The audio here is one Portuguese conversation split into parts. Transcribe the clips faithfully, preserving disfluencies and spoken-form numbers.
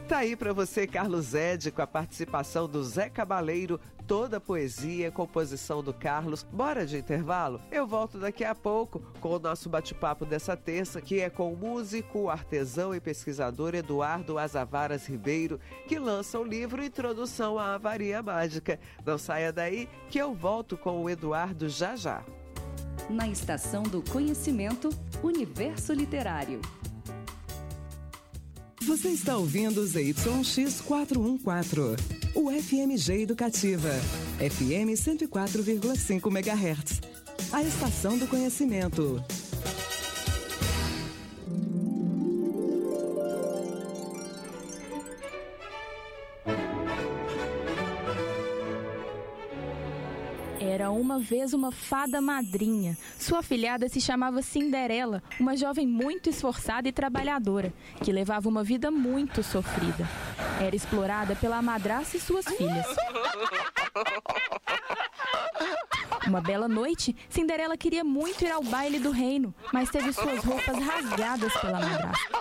Tá aí pra você, Carlos Ed, com a participação do Zé Cabaleiro, toda a poesia, composição do Carlos. Bora de intervalo? Eu volto daqui a pouco com o nosso bate-papo dessa terça, que é com o músico, artesão e pesquisador Eduardo Azavaras Ribeiro, que lança o livro Introdução à Varinha Mágica. Não saia daí que eu volto com o Eduardo já já. Na Estação do Conhecimento, Universo Literário. Você está ouvindo Z Y X quatrocentos e quatorze, o F M G Educativa, F M cento e quatro vírgula cinco megahertz, a Estação do Conhecimento. Era uma vez uma fada madrinha. Sua afilhada se chamava Cinderela, uma jovem muito esforçada e trabalhadora, que levava uma vida muito sofrida. Era explorada pela madrasta e suas filhas. Uma bela noite, Cinderela queria muito ir ao baile do reino, mas teve suas roupas rasgadas pela madrasta.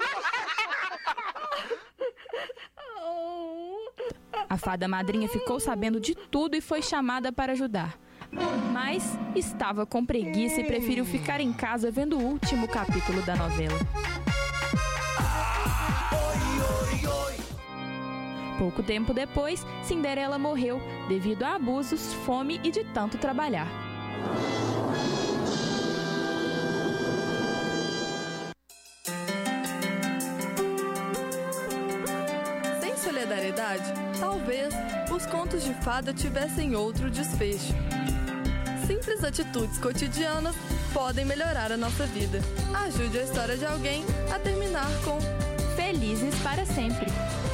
A fada madrinha ficou sabendo de tudo e foi chamada para ajudar. Mas estava com preguiça e preferiu ficar em casa vendo o último capítulo da novela. Pouco tempo depois, Cinderela morreu devido a abusos, fome e de tanto trabalhar. Sem solidariedade, talvez os contos de fada tivessem outro desfecho. Simples atitudes cotidianas podem melhorar a nossa vida. Ajude a história de alguém a terminar com felizes para sempre.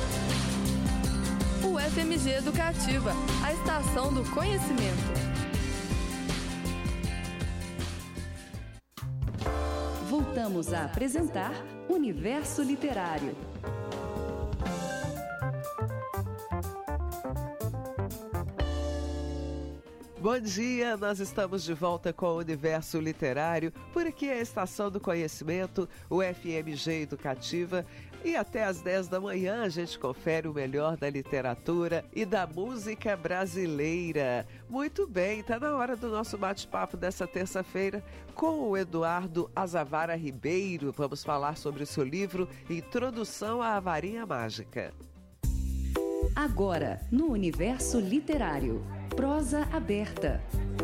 O F M G Educativa, a Estação do Conhecimento. Voltamos a apresentar Universo Literário. Bom dia, nós estamos de volta com o Universo Literário, por aqui é a Estação do Conhecimento, o F M G Educativa, e até às dez da manhã a gente confere o melhor da literatura e da música brasileira. Muito bem, está na hora do nosso bate-papo dessa terça-feira com o Eduardo Azavara Ribeiro. Vamos falar sobre o seu livro Introdução à Varinha Mágica. Agora, no Universo Literário. Prosa aberta.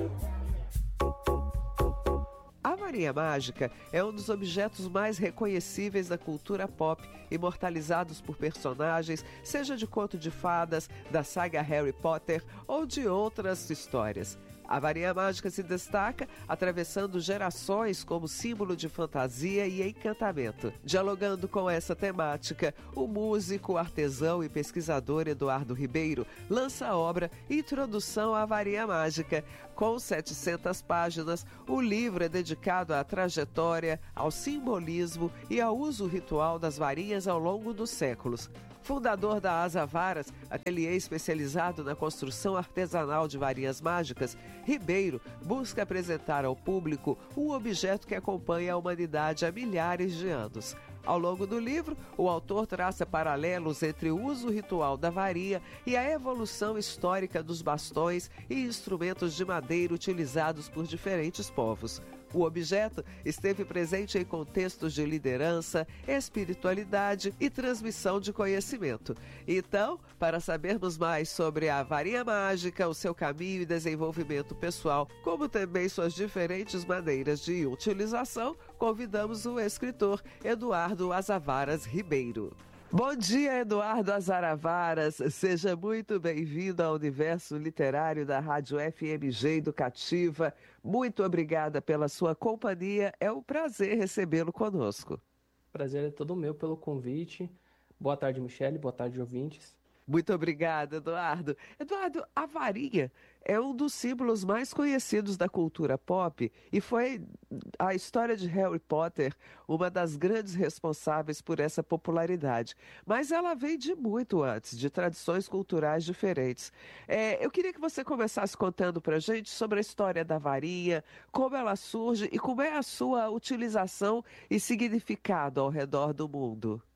A varinha mágica é um dos objetos mais reconhecíveis da cultura pop, imortalizados por personagens, seja de conto de fadas, da saga Harry Potter ou de outras histórias. A varinha mágica se destaca atravessando gerações como símbolo de fantasia e encantamento. Dialogando com essa temática, o músico, artesão e pesquisador Eduardo Ribeiro lança a obra Introdução à Varinha Mágica. Com setecentas páginas, o livro é dedicado à trajetória, ao simbolismo e ao uso ritual das varinhas ao longo dos séculos. Fundador da Azavaras, ateliê especializado na construção artesanal de varinhas mágicas, Ribeiro busca apresentar ao público um objeto que acompanha a humanidade há milhares de anos. Ao longo do livro, o autor traça paralelos entre o uso ritual da varinha e a evolução histórica dos bastões e instrumentos de madeira utilizados por diferentes povos. O objeto esteve presente em contextos de liderança, espiritualidade e transmissão de conhecimento. Então, para sabermos mais sobre a varinha mágica, o seu caminho e desenvolvimento pessoal, como também suas diferentes maneiras de utilização, convidamos o escritor Eduardo Azavaras Ribeiro. Bom dia, Eduardo Azavaras. Seja muito bem-vindo ao Universo Literário da Rádio F M G Educativa. Muito obrigada pela sua companhia. É um prazer recebê-lo conosco. Prazer é todo meu pelo convite. Boa tarde, Michele. Boa tarde, ouvintes. Muito obrigada, Eduardo. Eduardo, a varinha é um dos símbolos mais conhecidos da cultura pop e foi a história de Harry Potter uma das grandes responsáveis por essa popularidade. Mas ela vem de muito antes, de tradições culturais diferentes. É, eu queria que você começasse contando pra gente sobre a história da varinha, como ela surge e como é a sua utilização e significado ao redor do mundo.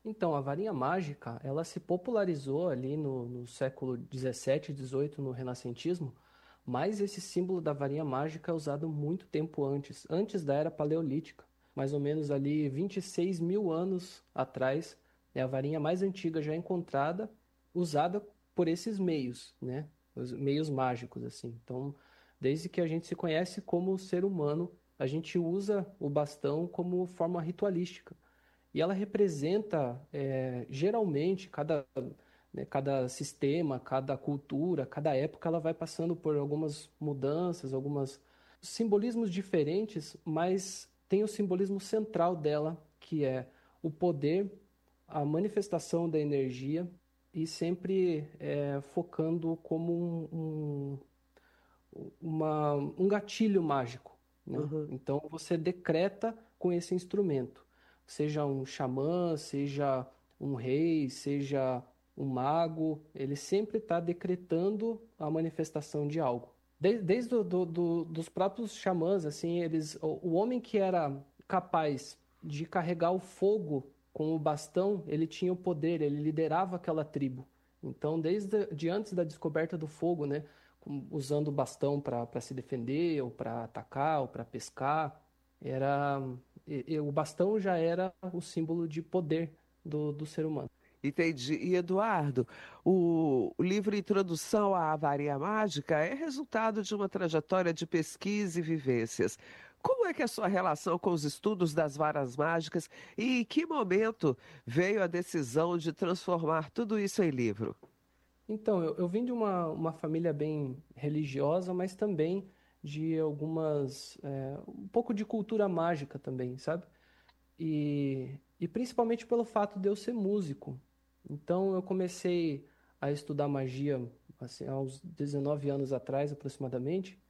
Então, a varinha mágica, ela se popularizou ali no, no século dezessete, dezoito, no renascentismo, mas esse símbolo da varinha mágica é usado muito tempo antes, antes da Era Paleolítica, mais ou menos ali vinte e seis mil anos atrás, é a varinha mais antiga já encontrada, usada por esses meios, né? Os meios mágicos, assim. Então, desde que a gente se conhece como ser humano, a gente usa o bastão como forma ritualística. E ela representa, é, geralmente, cada, né, cada sistema, cada cultura, cada época, ela vai passando por algumas mudanças, alguns simbolismos diferentes, mas tem o simbolismo central dela, que é o poder, a manifestação da energia, e sempre é, focando como um, um, uma, um gatilho mágico, né? Uhum. Então, você decreta com esse instrumento. Seja um xamã, seja um rei, seja um mago, ele sempre está decretando a manifestação de algo. Desde, desde do, do, do, dos próprios xamãs, assim, eles, o, o homem que era capaz de carregar o fogo com o bastão, ele tinha o poder, ele liderava aquela tribo. Então, desde de antes da descoberta do fogo, né, usando o bastão para se defender, ou para atacar, ou para pescar, era... E, o bastão já era o símbolo de poder do, do ser humano. Entendi. E, Eduardo, o, o livro Introdução à Varinha Mágica é resultado de uma trajetória de pesquisa e vivências. Como é que é a sua relação com os estudos das varas mágicas e em que momento veio a decisão de transformar tudo isso em livro? Então, eu, eu vim de uma, uma família bem religiosa, mas também de algumas, é, um pouco de cultura mágica também, sabe? E, e principalmente pelo fato de eu ser músico. Então eu comecei a estudar magia assim, aos dezenove anos atrás, aproximadamente,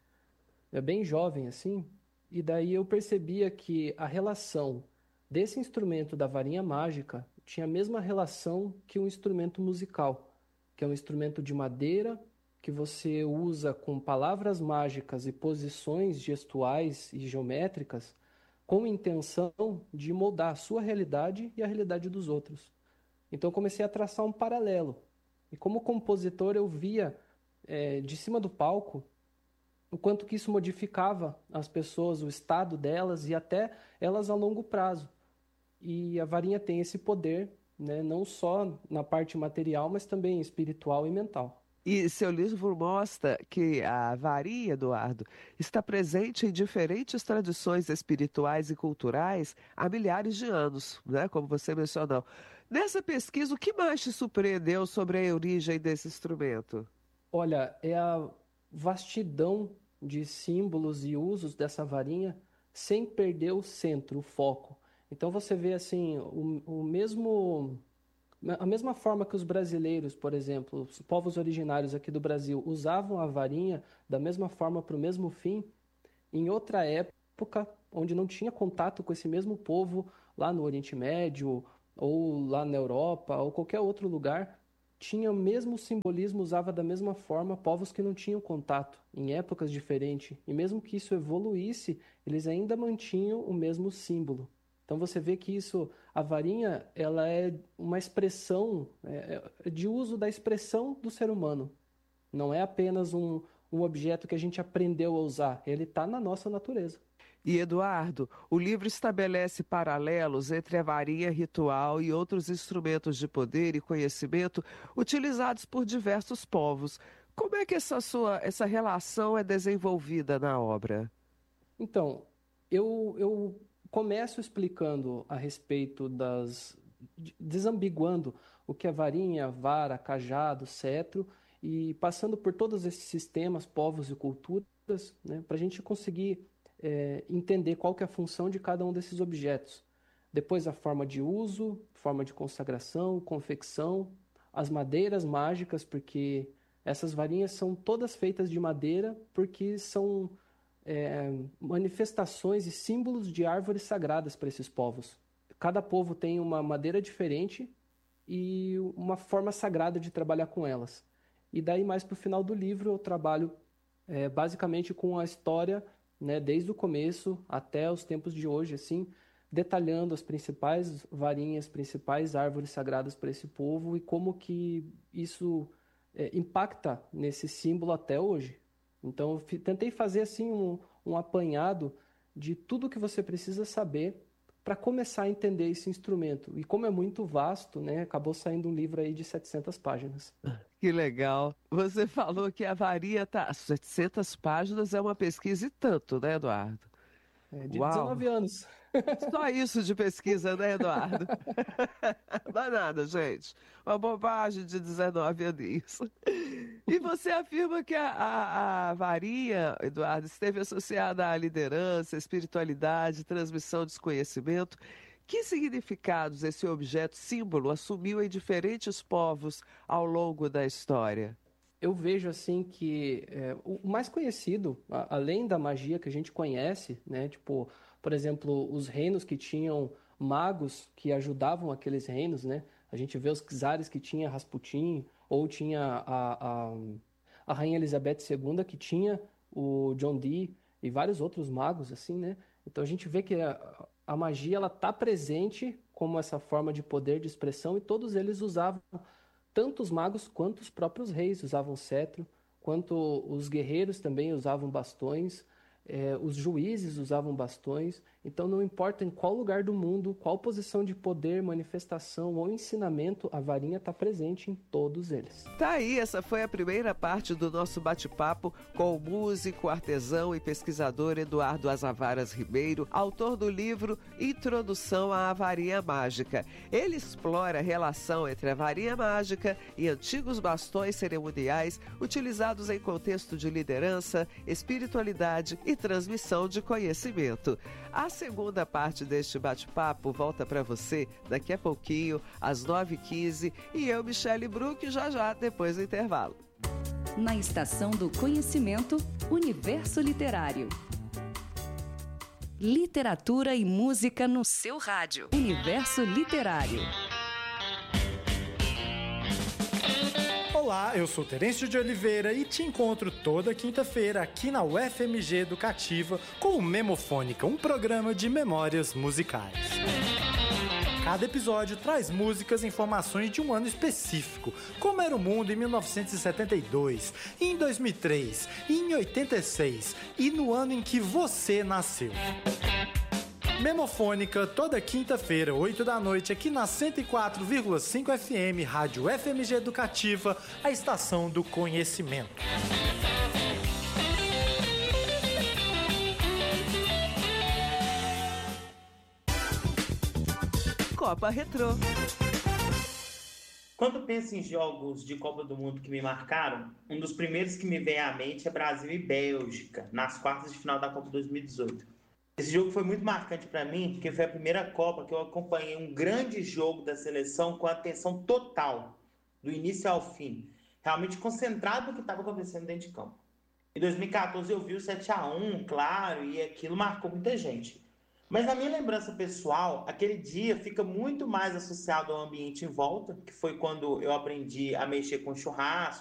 é bem jovem assim, e daí eu percebia que a relação desse instrumento da varinha mágica tinha a mesma relação que um instrumento musical, que é um instrumento de madeira, que você usa com palavras mágicas e posições gestuais e geométricas com intenção de moldar a sua realidade e a realidade dos outros. Então eu comecei a traçar um paralelo. E como compositor eu via é, de cima do palco o quanto que isso modificava as pessoas, o estado delas e até elas a longo prazo. E a varinha tem esse poder, né, não só na parte material, mas também espiritual e mental. E seu livro mostra que a varinha, Eduardo, está presente em diferentes tradições espirituais e culturais há milhares de anos, né? Como você mencionou. Nessa pesquisa, o que mais te surpreendeu sobre a origem desse instrumento? Olha, é a vastidão de símbolos e usos dessa varinha sem perder o centro, o foco. Então você vê assim, o, o mesmo... A mesma forma que os brasileiros, por exemplo, os povos originários aqui do Brasil, usavam a varinha da mesma forma para o mesmo fim, em outra época, onde não tinha contato com esse mesmo povo, lá no Oriente Médio, ou lá na Europa, ou qualquer outro lugar, tinha o mesmo simbolismo, usava da mesma forma povos que não tinham contato, em épocas diferentes. E mesmo que isso evoluísse, eles ainda mantinham o mesmo símbolo. Então você vê que isso, a varinha, ela é uma expressão, é, é de uso da expressão do ser humano. Não é apenas um, um objeto que a gente aprendeu a usar, ele está na nossa natureza. E, Eduardo, o livro estabelece paralelos entre a varinha ritual e outros instrumentos de poder e conhecimento utilizados por diversos povos. Como é que essa, sua, essa relação é desenvolvida na obra? Então, eu... eu... começo explicando a respeito das... desambiguando o que é varinha, vara, cajado, cetro, e passando por todos esses sistemas, povos e culturas, né, para a gente conseguir é, entender qual que é a função de cada um desses objetos. Depois a forma de uso, forma de consagração, confecção, as madeiras mágicas, porque essas varinhas são todas feitas de madeira, porque são... É, manifestações e símbolos de árvores sagradas para esses povos. Cada povo tem uma madeira diferente e uma forma sagrada de trabalhar com elas. E daí mais para o final do livro eu trabalho é, basicamente com a história, né, desde o começo até os tempos de hoje, assim, detalhando as principais varinhas, principais árvores sagradas para esse povo e como que isso é, impacta nesse símbolo até hoje. Então, eu f- tentei fazer assim um, um apanhado de tudo que você precisa saber para começar a entender esse instrumento. E como é muito vasto, né, acabou saindo um livro aí de setecentas páginas. Que legal. Você falou que a varinha tá. setecentas páginas é uma pesquisa e tanto, né, Eduardo? É, de Uau. dezenove anos. Só isso de pesquisa, né, Eduardo? Não é nada, gente. Uma bobagem de dezenove aninhos. E você afirma que a, a, a varinha, Eduardo, esteve associada à liderança, espiritualidade, transmissão de conhecimento. Que significados esse objeto símbolo assumiu em diferentes povos ao longo da história? Eu vejo assim que é, o mais conhecido, a, além da magia que a gente conhece, né, tipo, por exemplo, os reinos que tinham magos que ajudavam aqueles reinos, né? A gente vê os czares que tinha Rasputin, ou tinha a, a, a Rainha Elizabeth segunda que tinha o John Dee e vários outros magos, assim, né? Então a gente vê que a, a magia ela está presente como essa forma de poder de expressão e todos eles usavam, tanto os magos quanto os próprios reis usavam cetro, quanto os guerreiros também usavam bastões, eh, os juízes usavam bastões. Então não importa em qual lugar do mundo, qual posição de poder, manifestação ou ensinamento, a varinha está presente em todos eles. Tá aí, essa foi a primeira parte do nosso bate-papo com o músico, artesão e pesquisador Eduardo Azavaras Ribeiro, autor do livro Introdução à Varinha Mágica. Ele explora a relação entre a varinha mágica e antigos bastões cerimoniais utilizados em contexto de liderança, espiritualidade e transmissão de conhecimento. A segunda parte deste bate-papo volta para você daqui a pouquinho, às nove e quinze, e eu, Michele Bruck, já já depois do intervalo. Na Estação do Conhecimento, Universo Literário. Literatura e música no seu rádio. Universo Literário. Olá, eu sou Terêncio de Oliveira e te encontro toda quinta-feira aqui na U F M G Educativa com o Memofônica, um programa de memórias musicais. Cada episódio traz músicas e informações de um ano específico, como era o mundo em mil novecentos e setenta e dois, em dois mil e três, em oitenta e seis e no ano em que você nasceu. Memofônica, toda quinta-feira, oito da noite, aqui na cento e quatro vírgula cinco F M, Rádio F M G Educativa, a estação do conhecimento. Copa Retrô. Quando penso em jogos de Copa do Mundo que me marcaram, um dos primeiros que me vem à mente é Brasil e Bélgica, nas quartas de final da Copa dois mil e dezoito. Esse jogo foi muito marcante para mim, porque foi a primeira Copa que eu acompanhei um grande jogo da seleção com atenção total, do início ao fim, realmente concentrado no que estava acontecendo dentro de campo. Em dois mil e quatorze eu vi o sete a um, claro, e aquilo marcou muita gente. Mas na minha lembrança pessoal, aquele dia fica muito mais associado ao ambiente em volta, que foi quando eu aprendi a mexer com churrasco,